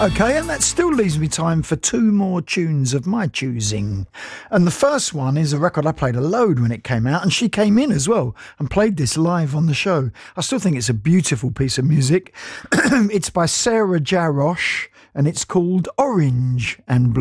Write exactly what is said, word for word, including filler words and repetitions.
Okay, and that still leaves me time for two more tunes of my choosing. And the first one is a record I played a load when it came out, and she came in as well and played this live on the show. I still think it's a beautiful piece of music. It's by Sarah Jarosz, and it's called Orange and Blue.